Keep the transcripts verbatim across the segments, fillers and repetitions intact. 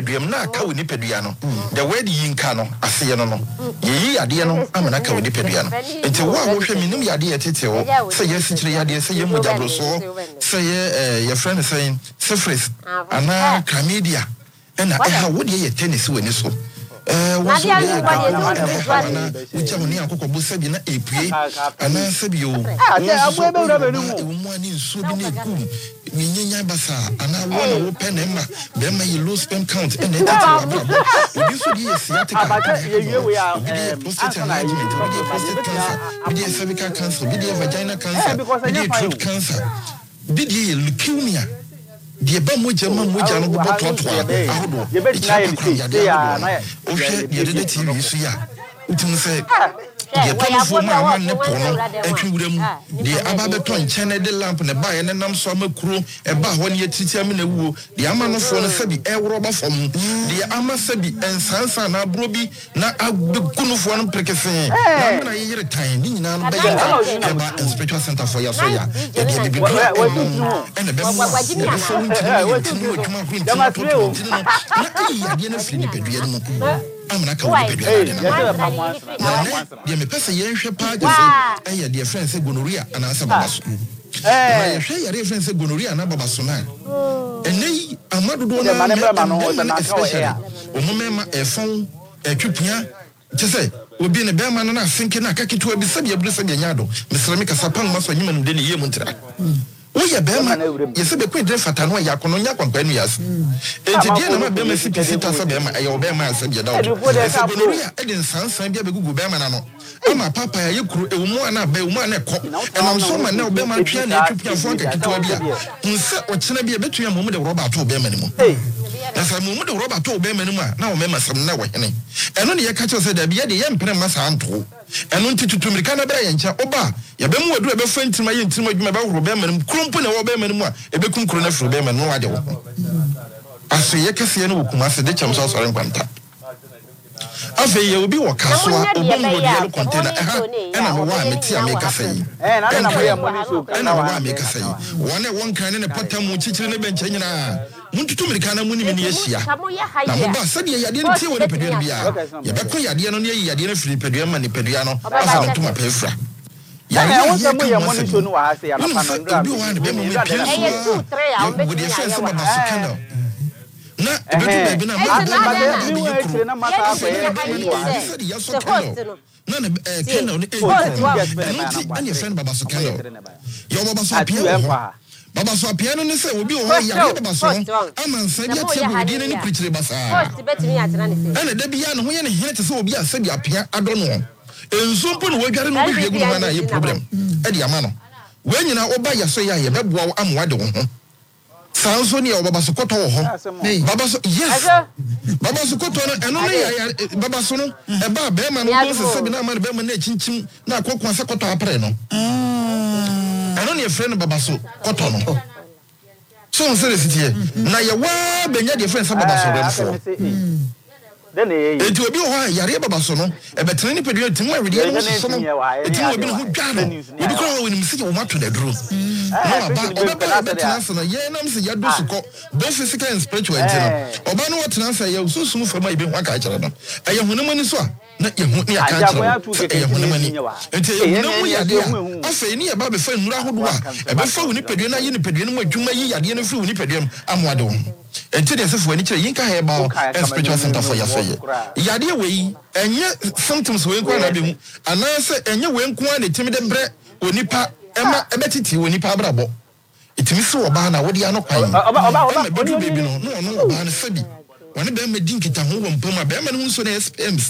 nipaduam na aka wo nipadua no the word yinka no ase no no ye yade no amana ka wo nipadua no enti wo a wo hwe minim yade ye tete wo se ye sikire yade se ye mojabro so se ye ye friend saying syphilis ana chlamydia ena e ha wo de ye tennis wani so eh wo so ye ka na ucha mo ni akoko bo sabi na epue ana sabi o ah abo ebe ura benu mu mo ani nsuo bi na ekum nyinya basa ana wo na wo penema be ma ye low sperm count and then obi so di sciatica abaka ye ye we a prostate enlargement obi prostate cancer obi cervical cancer obi vaginal cancer obi throat cancer obi leukemia die ba moja ma moja no bo toto ahodo ye betina ye se ya na o hwe ye de T V so ya utum se ye pamfo ma ma ne pono atwura mu de aba beto nchene de lamp ne ba ye ne nam so amakuro e ba ho ne yetiti am na wuo de ama no fo no sabi e woro ba fom de ama sabi ensansa na abro bi na agunu fo no prekese na na ye yere tan ni nyina no ba ye ba spiritual center for ya so ya ye de bi and be mo e fo nchene wo tuma ko ntino to ntino na ye de na firi ni pedua no amana ka wo pedua na de me pese ye hwe pa de say eh de friend say gonorrhea ana asa babaso eh hwe ye de friend say gonorrhea na babaso na enei amado do na na especially o momema efon etwepia te say obi ne be ma na afinke na akaketo abi sabi abru sabi nyado mesra me kasa pan maso nyima no de ne ye mu ntira oya be ma yese be kwedre fata no ya kono nya kwampa nu yas enti die na ma be ma sipisi ta sa be ma ayo be ma sabi da o gonorrhea e de sansan bia be gugu be ma na no ama papa ya yekuru ewumu ana ba ewumu ana ekọ enam so ma na obe ma twia na etwupia fo akaketo bia nse ochena bia betua mo mu de roba to obe ma ni mu na sa mo mu de roba to obe ma ni mu a na o me masam na wo hene eno ne ye ka che se da bia de ye mpere masa anto eno ntitutu mirika na bra ye ncha oba ya be mu wadu e be fa ntima ye ntima adwuma be horo be ma ni krompo na wo be ma ni mu a e be kum kro na fro be ma no ade wo aso ye kase ye no kuma se de cham so so renkwanta afa ye obi wo kasoa obom wo de container eh na wo wa meti ameka fayi eh na na wo moni so na wo wa ameka fayi wona won kan ne patamu chichire ne benche nyina muntutu mirika na muni meni yehia na mo ba sade yade ne tie wo ne pedua bia ye be ko yade no ne yade ne firi pedua ma ne pedua no asa ntuma pefra ya ya wo mo ye moni so no wa ha se ya papa no ndra bi wo ne be mo me pia so wo de fence ma ba sukana na betu be na ma ba ni wo ekire na mata afa ye ya so kano na na eh kano ni eh ani friend baba so kano yo baba so pia baba so pia no ne se obi o ya baba so ama nsa dia tie bo di ni preacher basa post betimi atena ne se ana da bia no ho ye ne hene te se obi asa bia pia ado no enso mpo no wadware no bi egu no na ye problem e di ama no we nyina oba ya so ya ye beboa amwa de wo ho sanso ni baba so koto wo ho baba so yes baba so koto no eno no ya baba so no e ba be ma no se se bi na ma be ma na chinchim na kokon se koto apre no eno ni e friend baba so koto no so on se resiti na ye wa benya de friend sa baba so dem fo then eh enti obi ho yare baba so no e betre ni pedua tin wa wede no so no enti obi no ho dwa no obi ko wo ni msiki wo mato da duro no ba obi ba betre so no ye nam se ya do suko both physical and spiritual enti no oba no wotena se ya susum fama ibe ho aka kire no eye hunam ni so a na ye hu ni aka kire eye hunam ni enti ye hunam yade a afa ni ye ba be fa nura hodo a e be fa wo ni pedua na ye ni pedua no mu adwuma yi yade no fi wo ni pedua no amwade wo enti de se fo ni kire yinka he ba spiritual center for ya fe yade we enye symptoms we kwa na be mu ana se enye we nko na timi de bre onipa ema ebetiti onipa abrabo itimi se oba na wodi ano kwan oba oba oba bedu baby no no no oba na sabi wani be ma din kita ho won pama be ma no nso na S P Ms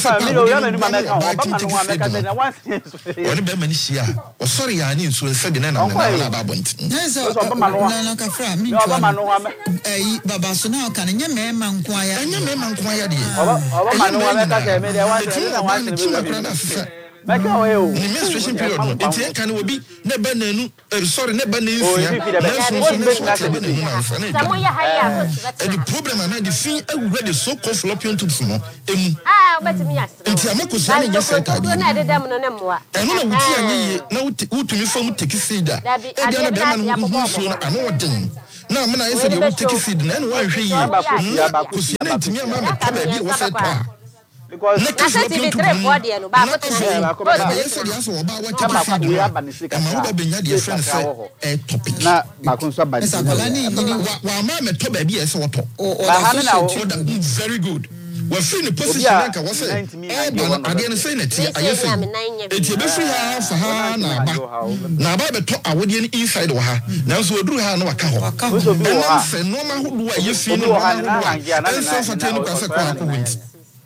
wani be ma ni hia o sorry ya ni nso sabi na na na ba bonti nso na na ka fra mi twa eh baba so na ka nya me ma nko aya nya me ma nko aya de oba oba ma no wa ka ka me de wa se Maka we o. Ni menstruation period no. Enti en kan obi na ba nanu, sorry na ba nanfia. Na so so Samo ya haya. E the problem na the fin awure the so called fallopian tubes no. Emu. Ah, obetimi asem. Enti amako so na nya seta bi. Na dedam no na moa. Eno na wuti anyeye na wutumi fam tekisida. E dia na be ma no hu so na ano woden. na me na yesa de wo take seed na no hwe yi kusi na ntimi ama me to ba bi wo se to a because na se ti three four de no ba ko to ba yesa de aso ba wa take seed ma wo ba benya de friend say e topic na ba ko so ba esa kola ni ni wa ma me to ba bi yesa wo to ba ha na very good we free the position ka wo say e ba na ade no say na ti ayese eti be free ha fa ha na ba na ba be to awode ni inside wa ha na so oduru ha na waka ho na se no ma hodo a yefi no ha na en so fa tenu ka se kwa ko wint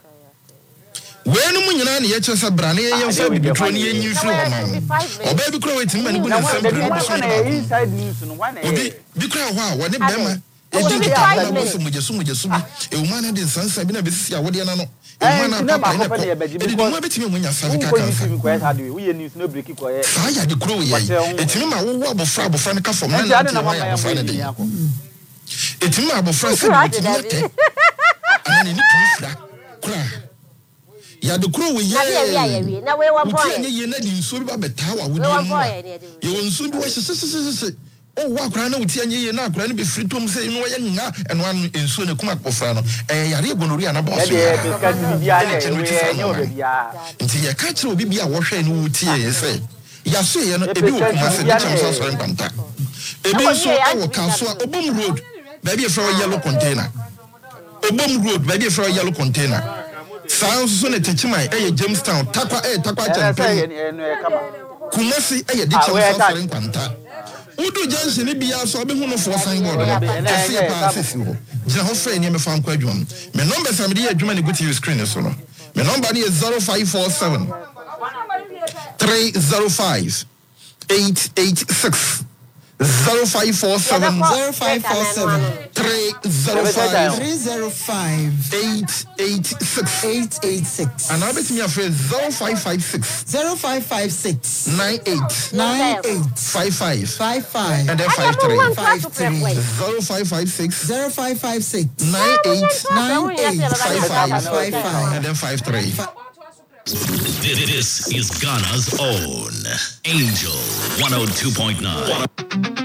we no mu nyina na ye che se bra na ye ye fa bibitro ni ye nyi free ho ma oba bi kro wetin ma ni bu na se bra no so inside news no one obi bi kro ho a woni be ma edi kita na bo so mujesu mujesu bi e wo ma na de sansa bi na be sisi awode na no e ma na papa na edi mo betimi mu nya sabe ka kan sa we news no break ko ye sa ya de kro we ye etimi ma wo wo abofra abofra ne ka fom na na ma ya abofra ne de etimi ma abofra se de etimi te ana ni tufra kra ya de kro we ye na we wa boy ye ye na di nso bi ba beta wa wodi mu ye won nso bi wo sesesese oh wa kra na uti anye ye na kra na be free tom say no ye nga eno an enso ne kuma kofra no eh yare gonorrhea na boss eh be ka ti bia na e nye obia nti ye ka kire obi bia wo hwe no uti ye say ya so ye no ebi wo kuma se de cham so mpanta ebi nso e wo ka so obom road ba bi e fra yellow container obom road ba bi e fra yellow container saa so ne techima e ye Jamestown takwa e takwa champion kumasi e ye de cham so mpanta Udu Johnson ni biya so be hunu for sign board no kesi e pa sisi ho gina ho frɛ ni me fa nkwa adwuma me number sam de adwuma ni go to your screen so no me number ni is zero five four seven three zero five eight eight six zero five four seven zero five four seven three zero five three zero five eight eight six eight eight six and I bet me afraid zero five five six zero five five six nine eight nine eight five five five five and then five three five three zero five five six zero five five six nine eight nine eight five five five five and then five three. This is Ghana's own Angel one oh two point nine.